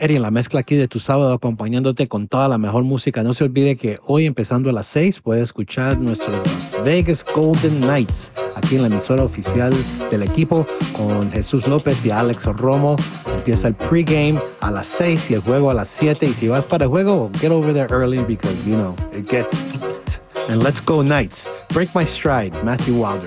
Eddie, en la mezcla aquí de tu sábado, acompañándote con toda la mejor música. No se olvide que hoy, empezando a las 6, puede escuchar nuestros Las Vegas Golden Knights aquí en la emisora oficial del equipo con Jesús López y Alex Romo. Empieza el pregame a las 6 y el juego a las 7. Y si vas para el juego, get over there early because, you know, it gets heat. And let's go Knights. Break my stride, Matthew Wilder.